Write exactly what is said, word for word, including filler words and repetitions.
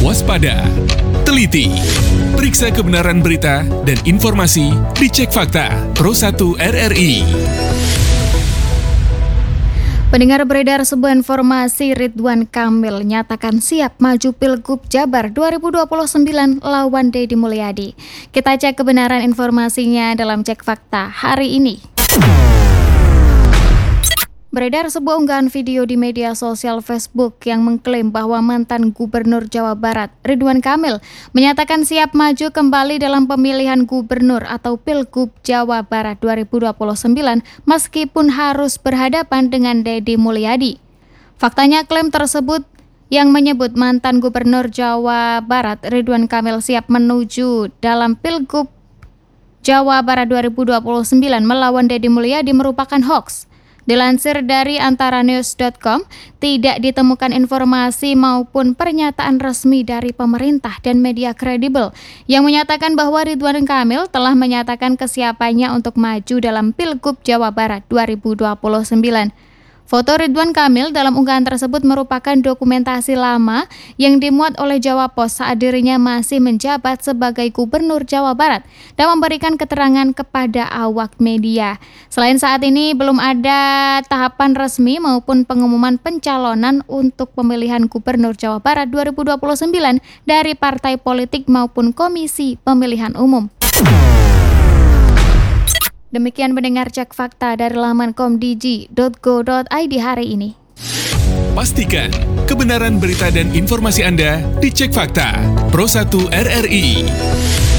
waspada, teliti, periksa kebenaran berita dan informasi di Cek Fakta Pro satu R R I. Pendengar, beredar sebuah informasi Ridwan Kamil nyatakan siap maju Pilgub Jabar dua ribu dua puluh sembilan lawan Deddy Mulyadi. Kita cek kebenaran informasinya dalam Cek Fakta hari ini. Beredar sebuah unggahan video di media sosial Facebook yang mengklaim bahwa mantan Gubernur Jawa Barat, Ridwan Kamil, menyatakan siap maju kembali dalam pemilihan gubernur atau Pilgub Jawa Barat dua ribu dua puluh sembilan meskipun harus berhadapan dengan Deddy Mulyadi. Faktanya, klaim tersebut yang menyebut mantan Gubernur Jawa Barat, Ridwan Kamil, siap menuju dalam Pilgub Jawa Barat dua ribu dua puluh sembilan melawan Deddy Mulyadi merupakan hoaks. Dilansir dari antaranews dot com, tidak ditemukan informasi maupun pernyataan resmi dari pemerintah dan media kredibel yang menyatakan bahwa Ridwan Kamil telah menyatakan kesiapannya untuk maju dalam Pilgub Jawa Barat dua ribu dua puluh sembilan. Foto Ridwan Kamil dalam unggahan tersebut merupakan dokumentasi lama yang dimuat oleh Jawa Pos saat dirinya masih menjabat sebagai Gubernur Jawa Barat dan memberikan keterangan kepada awak media. Selain saat ini belum ada tahapan resmi maupun pengumuman pencalonan untuk pemilihan Gubernur Jawa Barat dua ribu dua puluh sembilan dari partai politik maupun Komisi Pemilihan Umum. Demikian mendengar Cek Fakta dari laman komdigi dot go dot i d hari ini. Pastikan kebenaran berita dan informasi Anda di Cek Fakta Pro satu R R I.